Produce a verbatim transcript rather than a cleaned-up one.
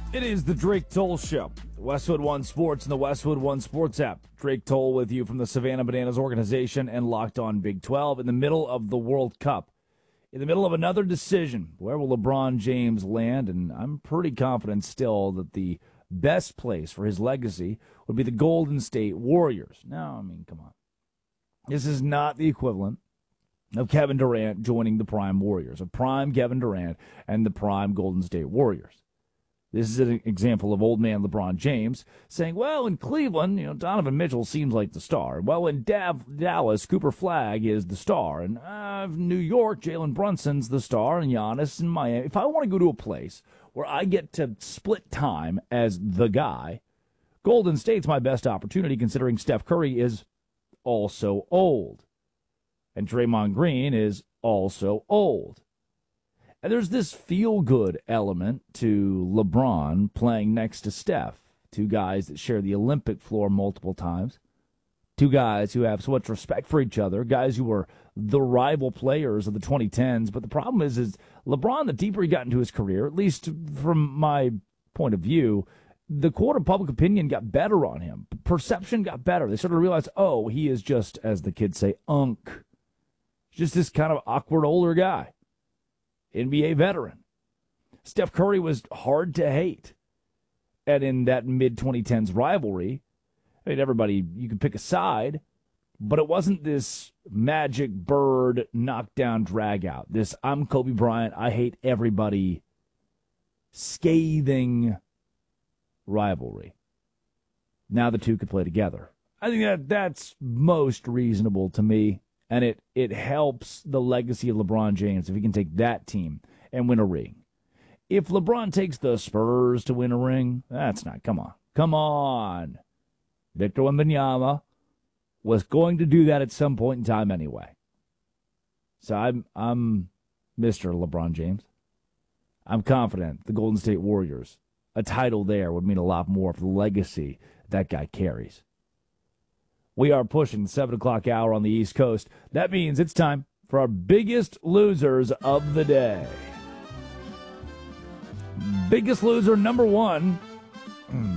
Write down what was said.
It is the Drake Toll Show. Westwood One Sports and the Westwood One Sports app. Drake Toll with you from the Savannah Bananas organization and Locked On Big twelve in the middle of the World Cup. In the middle of another decision, where will LeBron James land? And I'm pretty confident still that the best place for his legacy would be the Golden State Warriors. Now, I mean, come on. This is not the equivalent of Kevin Durant joining the prime Warriors, of prime Kevin Durant and the prime Golden State Warriors. This is an example of old man LeBron James saying, well, in Cleveland, you know, Donovan Mitchell seems like the star. Well, in Dav- Dallas, Cooper Flagg is the star. And uh, New York, Jalen Brunson's the star, and Giannis in Miami. If I want to go to a place where I get to split time as the guy, Golden State's my best opportunity, considering Steph Curry is also old. And Draymond Green is also old. And there's this feel-good element to LeBron playing next to Steph, two guys that share the Olympic floor multiple times, two guys who have so much respect for each other, guys who were the rival players of the twenty tens. But the problem is, is LeBron, the deeper he got into his career, at least from my point of view, the court of public opinion got better on him. Perception got better. They sort of realized, oh, he is just, as the kids say, unk. Just this kind of awkward older guy. N B A veteran. Steph Curry was hard to hate. And in that mid twenty tens rivalry, I mean, everybody, you could pick a side, but it wasn't this Magic Bird knockdown drag out. This I'm Kobe Bryant, I hate everybody scathing rivalry. Now the two could play together. I think that that's most reasonable to me. And it, it helps the legacy of LeBron James if he can take that team and win a ring. If LeBron takes the Spurs to win a ring, that's not. Come on. Come on. Victor Wembanyama was going to do that at some point in time anyway. So I'm, I'm Mister LeBron James. I'm confident the Golden State Warriors, a title there would mean a lot more for the legacy that guy carries. We are pushing the seven o'clock hour on the East Coast. That means it's time for our biggest losers of the day. Biggest loser number one.